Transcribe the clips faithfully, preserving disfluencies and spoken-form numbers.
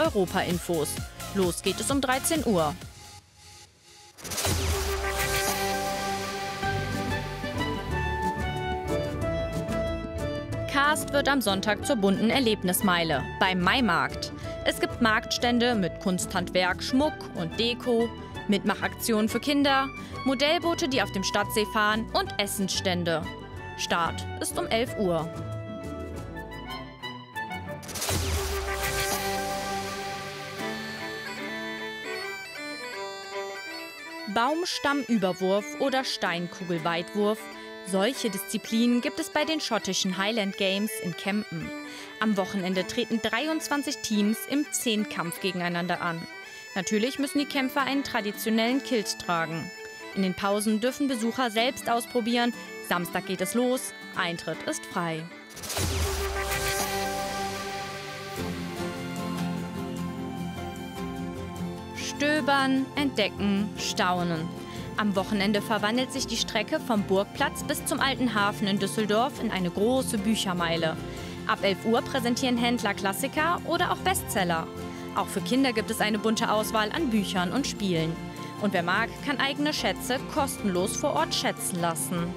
Europa-Infos. Los geht es um dreizehn Uhr. Kaast wird am Sonntag zur bunten Erlebnismeile beim Maimarkt. Es gibt Marktstände mit Kunsthandwerk, Schmuck und Deko, Mitmachaktionen für Kinder, Modellboote, die auf dem Stadtsee fahren und Essensstände. Start ist um elf Uhr. Baumstammüberwurf oder Steinkugelweitwurf. Solche Disziplinen gibt es bei den schottischen Highland Games in Kempen. Am Wochenende treten dreiundzwanzig Teams im Zehnkampf gegeneinander an. Natürlich müssen die Kämpfer einen traditionellen Kilt tragen. In den Pausen dürfen Besucher selbst ausprobieren. Samstag geht es los, Eintritt ist frei. Stöbern, entdecken, staunen. Am Wochenende verwandelt sich die Strecke vom Burgplatz bis zum Alten Hafen in Düsseldorf in eine große Büchermeile. Ab elf Uhr präsentieren Händler Klassiker oder auch Bestseller. Auch für Kinder gibt es eine bunte Auswahl an Büchern und Spielen. Und wer mag, kann eigene Schätze kostenlos vor Ort schätzen lassen.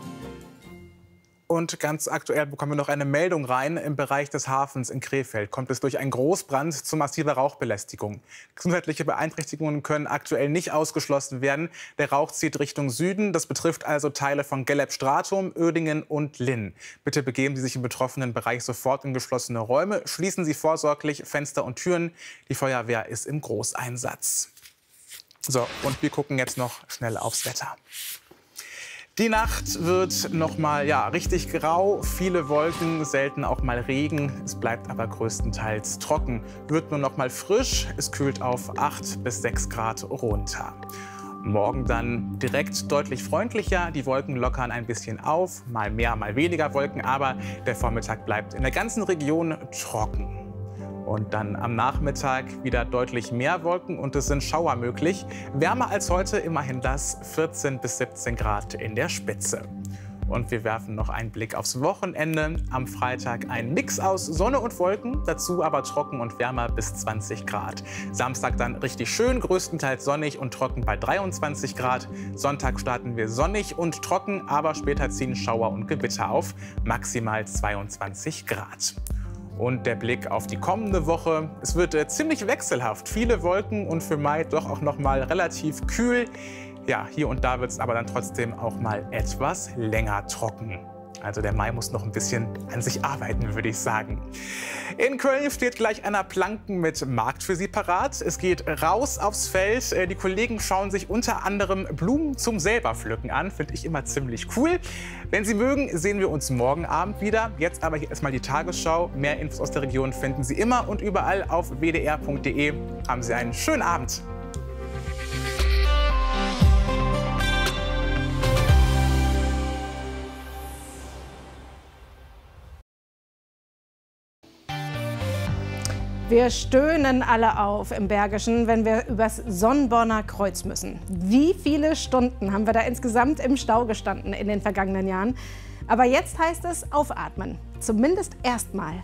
Und ganz aktuell bekommen wir noch eine Meldung rein. Im Bereich des Hafens in Krefeld kommt es durch einen Großbrand zu massiver Rauchbelästigung. Gesundheitliche Beeinträchtigungen können aktuell nicht ausgeschlossen werden. Der Rauch zieht Richtung Süden. Das betrifft also Teile von Gelleb-Stratum, Uerdingen und Linn. Bitte begeben Sie sich im betroffenen Bereich sofort in geschlossene Räume. Schließen Sie vorsorglich Fenster und Türen. Die Feuerwehr ist im Großeinsatz. So, und wir gucken jetzt noch schnell aufs Wetter. Die Nacht wird noch mal ja, richtig grau, viele Wolken, selten auch mal Regen. Es bleibt aber größtenteils trocken. Wird nur noch mal frisch, es kühlt auf acht bis sechs Grad runter. Morgen dann direkt deutlich freundlicher. Die Wolken lockern ein bisschen auf, mal mehr, mal weniger Wolken. Aber der Vormittag bleibt in der ganzen Region trocken. Und dann am Nachmittag wieder deutlich mehr Wolken und es sind Schauer möglich. Wärmer als heute, immerhin das vierzehn bis siebzehn Grad in der Spitze. Und wir werfen noch einen Blick aufs Wochenende. Am Freitag ein Mix aus Sonne und Wolken, dazu aber trocken und wärmer bis zwanzig Grad. Samstag dann richtig schön, größtenteils sonnig und trocken bei dreiundzwanzig Grad. Sonntag starten wir sonnig und trocken, aber später ziehen Schauer und Gewitter auf, maximal zweiundzwanzig Grad. Und der Blick auf die kommende Woche. Es wird äh, ziemlich wechselhaft. Viele Wolken und für Mai doch auch noch mal relativ kühl. Ja, hier und da wird es aber dann trotzdem auch mal etwas länger trocken. Also der Mai muss noch ein bisschen an sich arbeiten, würde ich sagen. In Köln steht gleich Anna Planken mit Markt für Sie parat. Es geht raus aufs Feld. Die Kollegen schauen sich unter anderem Blumen zum Selberpflücken an. Finde ich immer ziemlich cool. Wenn Sie mögen, sehen wir uns morgen Abend wieder. Jetzt aber hier erstmal die Tagesschau. Mehr Infos aus der Region finden Sie immer und überall auf w d r punkt d e. Haben Sie einen schönen Abend. Wir stöhnen alle auf im Bergischen, wenn wir übers Sonnborner Kreuz müssen. Wie viele Stunden haben wir da insgesamt im Stau gestanden in den vergangenen Jahren? Aber jetzt heißt es aufatmen. Zumindest erstmal.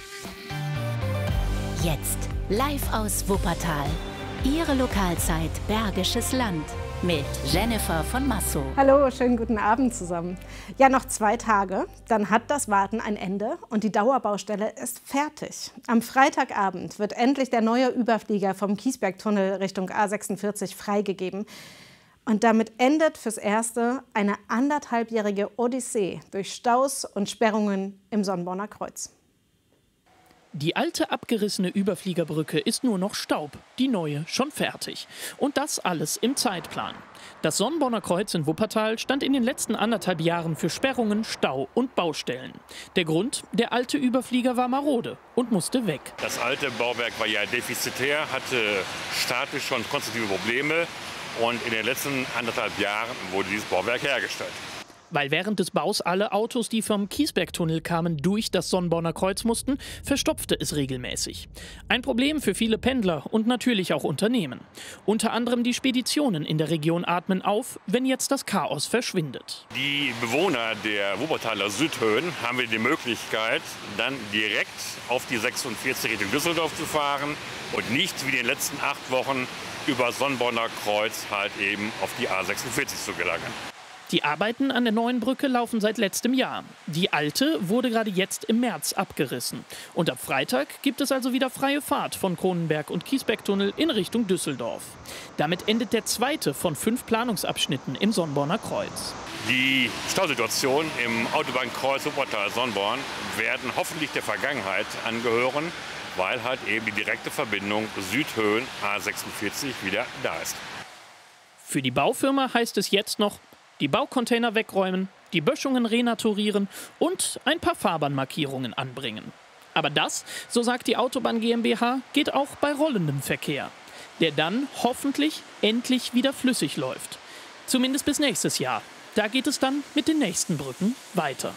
Jetzt live aus Wuppertal. Ihre Lokalzeit Bergisches Land. Mit Jennifer von Massow. Hallo, schönen guten Abend zusammen. Ja, noch zwei Tage, dann hat das Warten ein Ende und die Dauerbaustelle ist fertig. Am Freitagabend wird endlich der neue Überflieger vom Kiesbergtunnel Richtung A sechsundvierzig freigegeben. Und damit endet fürs Erste eine anderthalbjährige Odyssee durch Staus und Sperrungen im Sonnborner Kreuz. Die alte abgerissene Überfliegerbrücke ist nur noch Staub, die neue schon fertig. Und das alles im Zeitplan. Das Sonnborner Kreuz in Wuppertal stand in den letzten anderthalb Jahren für Sperrungen, Stau und Baustellen. Der Grund? Der alte Überflieger war marode und musste weg. Das alte Bauwerk war ja defizitär, hatte statisch schon konstruktive Probleme. Und in den letzten anderthalb Jahren wurde dieses Bauwerk hergestellt. Weil während des Baus alle Autos, die vom Kiesbergtunnel kamen, durch das Sonnborner Kreuz mussten, verstopfte es regelmäßig. Ein Problem für viele Pendler und natürlich auch Unternehmen. Unter anderem die Speditionen in der Region atmen auf, wenn jetzt das Chaos verschwindet. Die Bewohner der Wuppertaler Südhöhen haben wir die Möglichkeit, dann direkt auf die sechsundvierzig Richtung Düsseldorf zu fahren und nicht wie in den letzten acht Wochen über Sonnborner Kreuz halt eben auf die A sechsundvierzig zu gelangen. Die Arbeiten an der neuen Brücke laufen seit letztem Jahr. Die alte wurde gerade jetzt im März abgerissen. Und ab Freitag gibt es also wieder freie Fahrt von Kronenberg und Kiesbergtunnel in Richtung Düsseldorf. Damit endet der zweite von fünf Planungsabschnitten im Sonnborner Kreuz. Die Stausituation im Autobahnkreuz Wuppertal-Sonnborn werden hoffentlich der Vergangenheit angehören, weil halt eben die direkte Verbindung Südhöhen A sechsundvierzig wieder da ist. Für die Baufirma heißt es jetzt noch, die Baucontainer wegräumen, die Böschungen renaturieren und ein paar Fahrbahnmarkierungen anbringen. Aber das, so sagt die Autobahn GmbH, geht auch bei rollendem Verkehr, der dann hoffentlich endlich wieder flüssig läuft. Zumindest bis nächstes Jahr. Da geht es dann mit den nächsten Brücken weiter.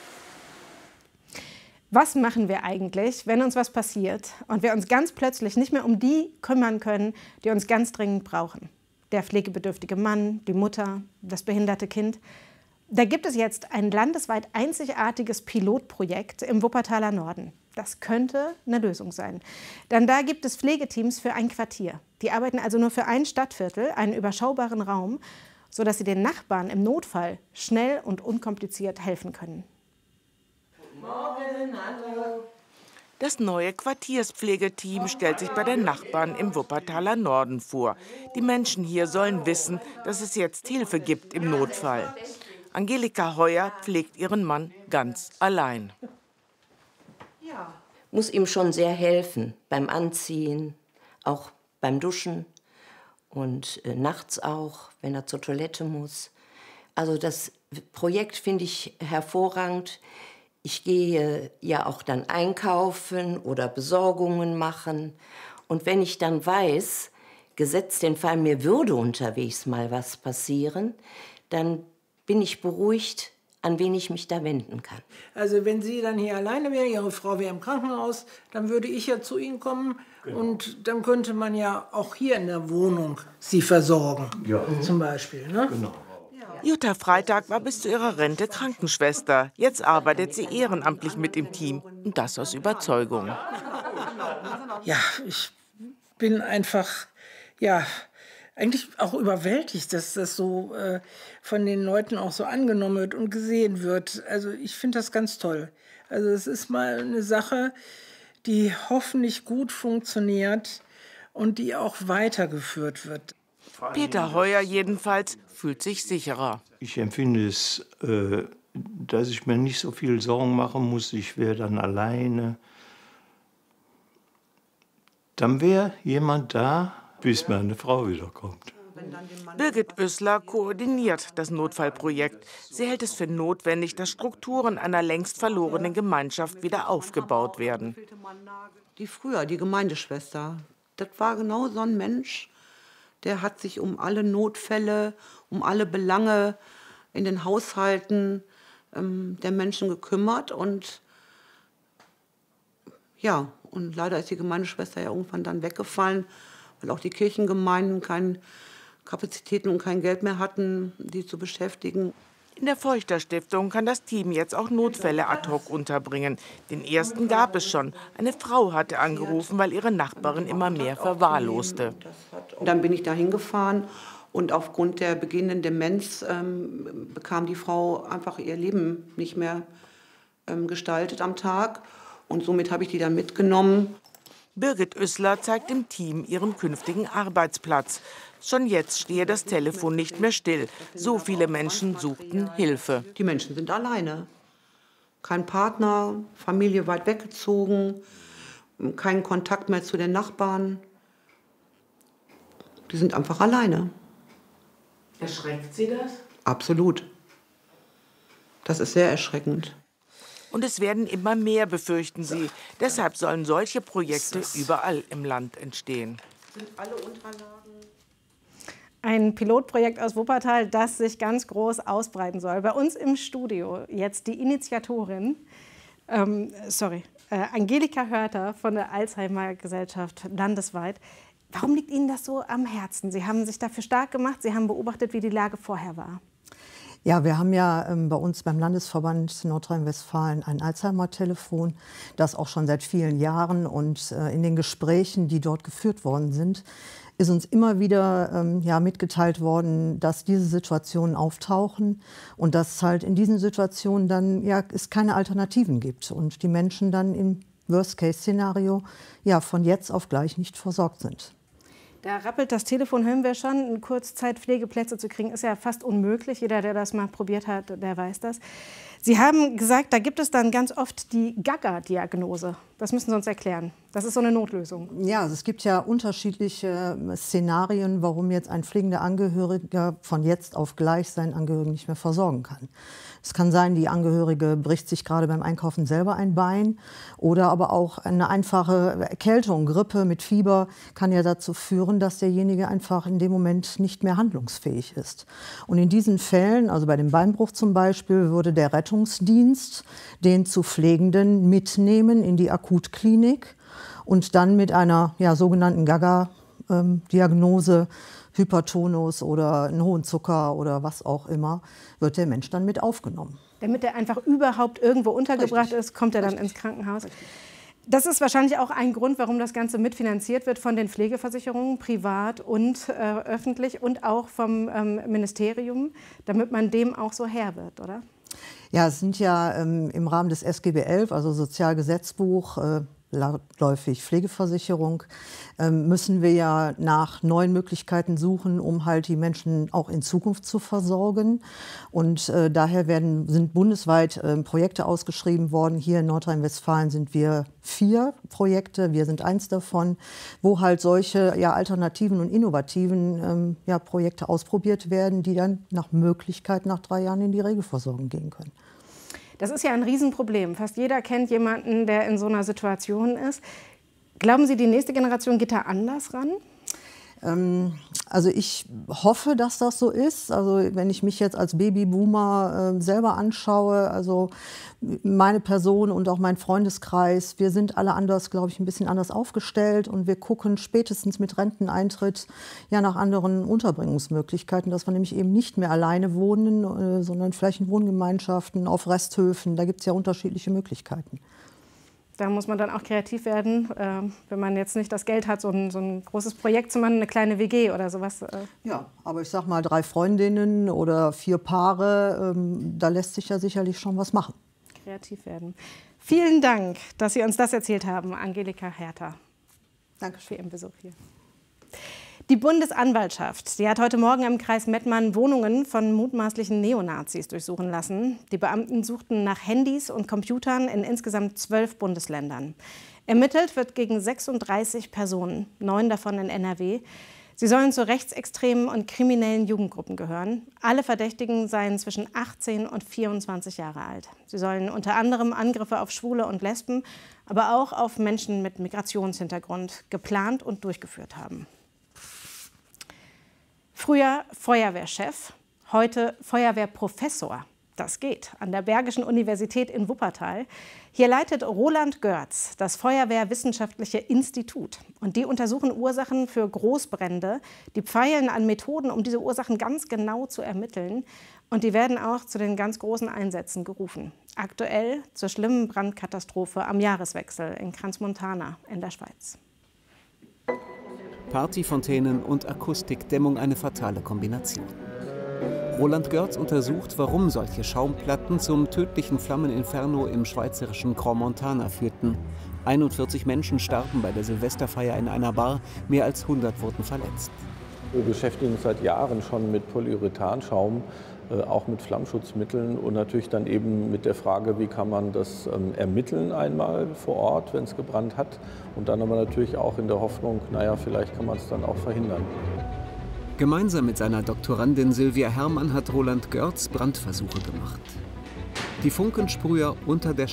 Was machen wir eigentlich, wenn uns was passiert und wir uns ganz plötzlich nicht mehr um die kümmern können, die uns ganz dringend brauchen? Der pflegebedürftige Mann, die Mutter, das behinderte Kind. Da gibt es jetzt ein landesweit einzigartiges Pilotprojekt im Wuppertaler Norden. Das könnte eine Lösung sein. Denn da gibt es Pflegeteams für ein Quartier. Die arbeiten also nur für ein Stadtviertel, einen überschaubaren Raum, sodass sie den Nachbarn im Notfall schnell und unkompliziert helfen können. Guten Morgen, hallo. Das neue Quartierspflegeteam stellt sich bei den Nachbarn im Wuppertaler Norden vor. Die Menschen hier sollen wissen, dass es jetzt Hilfe gibt im Notfall. Angelika Heuer pflegt ihren Mann ganz allein. Muss ihm schon sehr helfen beim Anziehen, auch beim Duschen und äh, nachts auch, wenn er zur Toilette muss. Also das Projekt finde ich hervorragend. Ich gehe ja auch dann einkaufen oder Besorgungen machen. Und wenn ich dann weiß, gesetzt den Fall, mir würde unterwegs mal was passieren, dann bin ich beruhigt, an wen ich mich da wenden kann. Also wenn Sie dann hier alleine wäre, Ihre Frau wäre im Krankenhaus, dann würde ich ja zu Ihnen kommen. Genau. Und dann könnte man ja auch hier in der Wohnung Sie versorgen, ja. Zum Beispiel. Ne? Genau. Jutta Freitag war bis zu ihrer Rente Krankenschwester. Jetzt arbeitet sie ehrenamtlich mit im Team. Und das aus Überzeugung. Ja, ich bin einfach, ja, eigentlich auch überwältigt, dass das so äh, von den Leuten auch so angenommen wird und gesehen wird. Also ich finde das ganz toll. Also es ist mal eine Sache, die hoffentlich gut funktioniert und die auch weitergeführt wird. Peter Heuer jedenfalls fühlt sich sicherer. Ich empfinde es, äh, dass ich mir nicht so viel Sorgen machen muss. Ich wäre dann alleine. Dann wäre jemand da, bis meine Frau wiederkommt. Birgit Oessler koordiniert das Notfallprojekt. Sie hält es für notwendig, dass Strukturen einer längst verlorenen Gemeinschaft wieder aufgebaut werden. Die früher, die Gemeindeschwester, das war genau so ein Mensch, der hat sich um alle Notfälle, um alle Belange in den Haushalten ähm, der Menschen gekümmert. Und ja, und leider ist die Gemeindeschwester ja irgendwann dann weggefallen, weil auch die Kirchengemeinden keine Kapazitäten und kein Geld mehr hatten, die zu beschäftigen. In der Feuchter-Stiftung kann das Team jetzt auch Notfälle ad hoc unterbringen. Den ersten gab es schon. Eine Frau hatte angerufen, weil ihre Nachbarin immer mehr verwahrloste. Dann bin ich da hingefahren und aufgrund der beginnenden Demenz ähm, bekam die Frau einfach ihr Leben nicht mehr ähm, gestaltet am Tag. Und somit habe ich die dann mitgenommen. Birgit Oessler zeigt dem Team ihren künftigen Arbeitsplatz. Schon jetzt stehe das Telefon nicht mehr still. So viele Menschen suchten Hilfe. Die Menschen sind alleine. Kein Partner, Familie weit weggezogen, kein Kontakt mehr zu den Nachbarn. Die sind einfach alleine. Erschreckt Sie das? Absolut. Das ist sehr erschreckend. Und es werden immer mehr, befürchten sie. Deshalb sollen solche Projekte überall im Land entstehen. Sind alle Unterlagen? Ein Pilotprojekt aus Wuppertal, das sich ganz groß ausbreiten soll. Bei uns im Studio jetzt die Initiatorin, ähm, sorry, äh, Angelika Hörter von der Alzheimer-Gesellschaft landesweit. Warum liegt Ihnen das so am Herzen? Sie haben sich dafür stark gemacht, Sie haben beobachtet, wie die Lage vorher war. Ja, wir haben ja ähm, bei uns beim Landesverband Nordrhein-Westfalen ein Alzheimer-Telefon, das auch schon seit vielen Jahren, und äh, in den Gesprächen, die dort geführt worden sind, ist uns immer wieder ähm, ja, mitgeteilt worden, dass diese Situationen auftauchen und dass halt in diesen Situationen dann ja, es keine Alternativen gibt und die Menschen dann im Worst-Case-Szenario ja, von jetzt auf gleich nicht versorgt sind. Da rappelt das Telefon, hören wir schon. In Kurzzeit Pflegeplätze zu kriegen, ist ja fast unmöglich. Jeder, der das mal probiert hat, der weiß das. Sie haben gesagt, da gibt es dann ganz oft die Gaga-Diagnose. Das müssen Sie uns erklären. Das ist so eine Notlösung. Ja, also es gibt ja unterschiedliche Szenarien, warum jetzt ein pflegender Angehöriger von jetzt auf gleich seinen Angehörigen nicht mehr versorgen kann. Es kann sein, die Angehörige bricht sich gerade beim Einkaufen selber ein Bein, oder aber auch eine einfache Erkältung, Grippe mit Fieber kann ja dazu führen, dass derjenige einfach in dem Moment nicht mehr handlungsfähig ist. Und in diesen Fällen, also bei dem Beinbruch zum Beispiel, würde der Rettungsdienst den zu Pflegenden mitnehmen in die Akutklinik und dann mit einer ja, sogenannten Gaga-Diagnose, Hypertonus oder einen hohen Zucker oder was auch immer, wird der Mensch dann mit aufgenommen. Damit er einfach überhaupt irgendwo untergebracht Richtig. ist, kommt er dann Richtig. ins Krankenhaus. Richtig. Das ist wahrscheinlich auch ein Grund, warum das Ganze mitfinanziert wird von den Pflegeversicherungen, privat und äh, öffentlich, und auch vom ähm, Ministerium, damit man dem auch so Herr wird, oder? Ja, es sind ja ähm, im Rahmen des S G B elf, also Sozialgesetzbuch, äh, landläufig Pflegeversicherung, ähm, müssen wir ja nach neuen Möglichkeiten suchen, um halt die Menschen auch in Zukunft zu versorgen. Und äh, daher werden, sind bundesweit äh, Projekte ausgeschrieben worden. Hier in Nordrhein-Westfalen sind wir vier Projekte, wir sind eins davon, wo halt solche ja, alternativen und innovativen ähm, ja, Projekte ausprobiert werden, die dann nach Möglichkeit nach drei Jahren in die Regelversorgung gehen können. Das ist ja ein Riesenproblem. Fast jeder kennt jemanden, der in so einer Situation ist. Glauben Sie, die nächste Generation geht da anders ran? Ähm, also ich hoffe, dass das so ist. Also wenn ich mich jetzt als Babyboomer äh, selber anschaue, also meine Person und auch mein Freundeskreis, wir sind alle anders, glaube ich, ein bisschen anders aufgestellt, und wir gucken spätestens mit Renteneintritt ja nach anderen Unterbringungsmöglichkeiten, dass wir nämlich eben nicht mehr alleine wohnen, äh, sondern vielleicht in Wohngemeinschaften, auf Resthöfen. Da gibt es ja unterschiedliche Möglichkeiten. Da muss man dann auch kreativ werden, äh, wenn man jetzt nicht das Geld hat, so ein, so ein großes Projekt zu machen, eine kleine W G oder sowas. Äh. Ja, aber ich sag mal, drei Freundinnen oder vier Paare, ähm, da lässt sich ja sicherlich schon was machen. Kreativ werden. Vielen Dank, dass Sie uns das erzählt haben, Angelika Hörter. Danke für Ihren Besuch hier. Die Bundesanwaltschaft, die hat heute Morgen im Kreis Mettmann Wohnungen von mutmaßlichen Neonazis durchsuchen lassen. Die Beamten suchten nach Handys und Computern in insgesamt zwölf Bundesländern. Ermittelt wird gegen sechsunddreißig Personen, neun davon in N R W. Sie sollen zu rechtsextremen und kriminellen Jugendgruppen gehören. Alle Verdächtigen seien zwischen achtzehn und vierundzwanzig Jahre alt. Sie sollen unter anderem Angriffe auf Schwule und Lesben, aber auch auf Menschen mit Migrationshintergrund geplant und durchgeführt haben. Früher Feuerwehrchef, heute Feuerwehrprofessor. Das geht an der Bergischen Universität in Wuppertal. Hier leitet Roland Görz das Feuerwehrwissenschaftliche Institut. Und die untersuchen Ursachen für Großbrände. Die feilen an Methoden, um diese Ursachen ganz genau zu ermitteln. Und die werden auch zu den ganz großen Einsätzen gerufen. Aktuell zur schlimmen Brandkatastrophe am Jahreswechsel in Crans-Montana in der Schweiz. Partyfontänen und Akustikdämmung, eine fatale Kombination. Roland Görz untersucht, warum solche Schaumplatten zum tödlichen Flammeninferno im schweizerischen Crans-Montana führten. einundvierzig Menschen starben bei der Silvesterfeier in einer Bar, mehr als hundert wurden verletzt. Wir beschäftigen uns seit Jahren schon mit Polyurethanschaum, äh, auch mit Flammschutzmitteln und natürlich dann eben mit der Frage, wie kann man das ähm, ermitteln einmal vor Ort, wenn es gebrannt hat, und dann aber natürlich auch in der Hoffnung, naja, vielleicht kann man es dann auch verhindern. Gemeinsam mit seiner Doktorandin Sylvia Herrmann hat Roland Görz Brandversuche gemacht. Die Funkensprüher unter der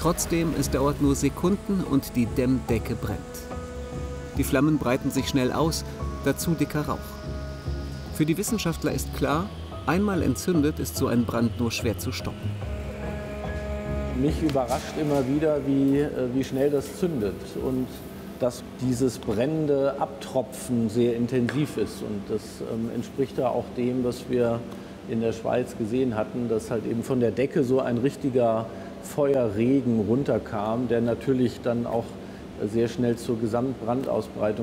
Trotzdem, es dauert nur Sekunden und die Dämmdecke brennt. Die Flammen breiten sich schnell aus, dazu dicker Rauch. Für die Wissenschaftler ist klar, einmal entzündet ist so ein Brand nur schwer zu stoppen. Mich überrascht immer wieder, wie, wie schnell das zündet und dass dieses brennende Abtropfen sehr intensiv ist. Und das ähm, entspricht da auch dem, was wir in der Schweiz gesehen hatten, dass halt eben von der Decke so ein richtiger Feuerregen runterkam, der natürlich dann auch sehr schnell zur Gesamtbrandausbreitung